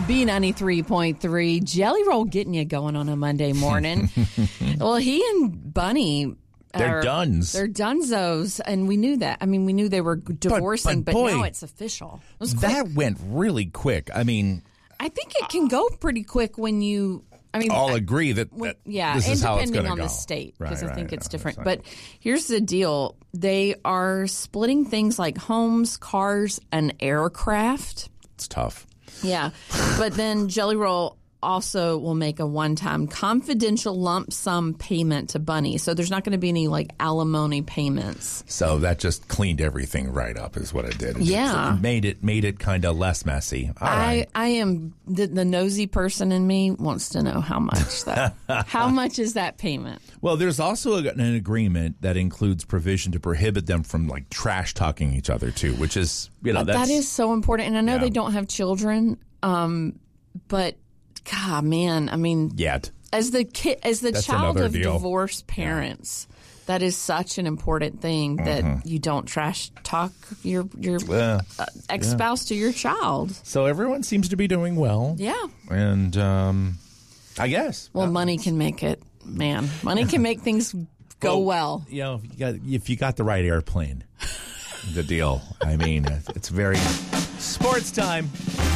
B93.3, Jelly Roll getting you going on a Monday morning. Well, he and Bunny... They're duns. They're dunzos, and we knew that. I mean, we knew they were divorcing, but boy, now it's official. It was that went really quick. I mean... I think it can go pretty quick when you... I'll agree that this is how it's going to go. Depending on the state, because I think it's different. Right. But here's the deal. They are splitting things like homes, cars, and aircraft. It's tough. Yeah. But then Jelly Roll also will make a one-time confidential lump sum payment to Bunny. So there's not going to be any alimony payments. So that just cleaned everything right up is what it did. Yeah. It made it kind of less messy. All right. I am the nosy person in me wants to know how much that. How much is that payment? Well, there's also an agreement that includes provision to prohibit them from trash talking each other too, which is that is so important. And I know they don't have children, but God, man, I mean, yet as the child of deal. Divorced parents, that is such an important thing that you don't trash talk your ex-spouse to your child. So everyone seems to be doing well. Yeah, and I guess money can make it. Man, money can make things go well. If you got the right airplane, the deal. I mean, it's very sports time.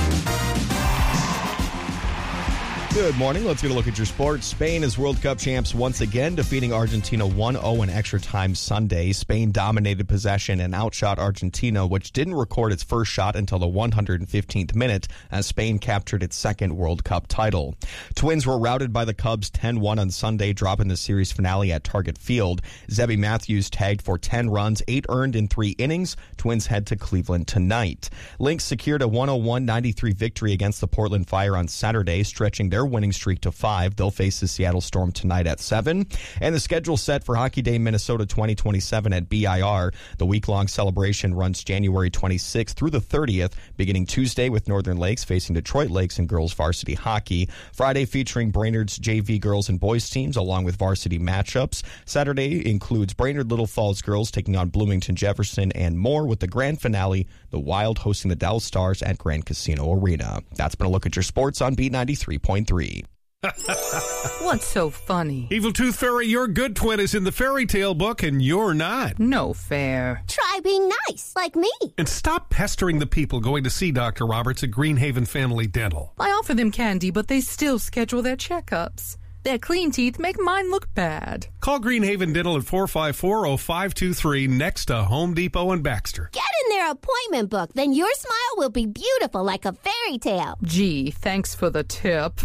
Good morning. Let's get a look at your sports. Spain is World Cup champs once again, defeating Argentina 1-0 in extra time Sunday. Spain dominated possession and outshot Argentina, which didn't record its first shot until the 115th minute as Spain captured its second World Cup title. Twins were routed by the Cubs 10-1 on Sunday, dropping the series finale at Target Field. Zebby Matthews tagged for 10 runs, 8 earned in 3 innings. Twins head to Cleveland tonight. Lynx secured a 101-93 victory against the Portland Fire on Saturday, stretching their winning streak to 5. They'll face the Seattle Storm tonight at 7. And the schedule set for Hockey Day Minnesota 2027 at BIR. The week-long celebration runs January 26th through the 30th, beginning Tuesday with Northern Lakes facing Detroit Lakes in girls varsity hockey. Friday featuring Brainerd's JV girls and boys teams along with varsity matchups. Saturday includes Brainerd Little Falls girls taking on Bloomington Jefferson and more, with the grand finale, the Wild hosting the Dallas Stars at Grand Casino Arena. That's been a look at your sports on B93.3. What's so funny? Evil Tooth Fairy, your good twin is in the fairy tale book and you're not. No fair. Try being nice, like me. And stop pestering the people going to see Dr. Roberts at Greenhaven Family Dental. I offer them candy, but they still schedule their checkups. Their clean teeth make mine look bad. Call Greenhaven Dental at 454-0523 next to Home Depot and Baxter. Get in their appointment book, then your smile will be beautiful like a fairy tale. Gee, thanks for the tip.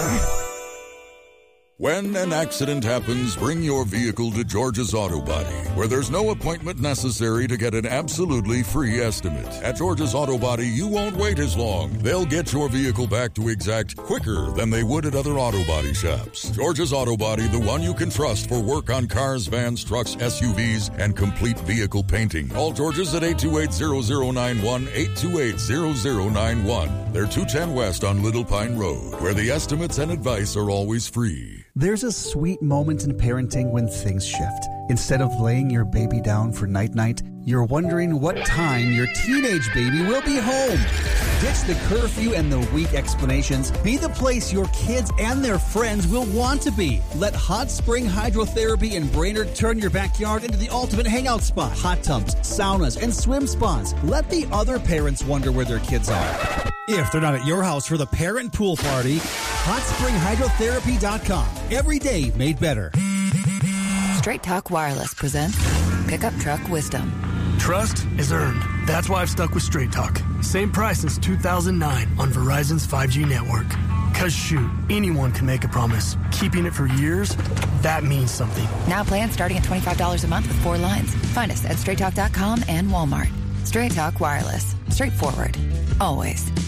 When an accident happens, bring your vehicle to George's Auto Body, where there's no appointment necessary to get an absolutely free estimate. At George's Auto Body, you won't wait as long. They'll get your vehicle back to exact quicker than they would at other auto body shops. George's Auto Body, the one you can trust for work on cars, vans, trucks, SUVs, and complete vehicle painting. Call George's at 828-0091, 828-0091. They're 210 West on Little Pine Road, where the estimates and advice are always free. There's a sweet moment in parenting when things shift. Instead of laying your baby down for night-night, you're wondering what time your teenage baby will be home. Ditch the curfew and the weak explanations. Be the place your kids and their friends will want to be. Let Hot Spring Hydrotherapy in Brainerd turn your backyard into the ultimate hangout spot. Hot tubs, saunas, and swim spas. Let the other parents wonder where their kids are. If they're not at your house for the parent pool party, HotSpringHydrotherapy.com. Every day made better. Straight Talk Wireless presents Pickup Truck Wisdom. Trust is earned. That's why I've stuck with Straight Talk. Same price since 2009 on Verizon's 5G network. Cause shoot, anyone can make a promise. Keeping it for years, that means something. Now plans starting at $25 a month with 4 lines. Find us at StraightTalk.com and Walmart. Straight Talk Wireless. Straightforward. Always.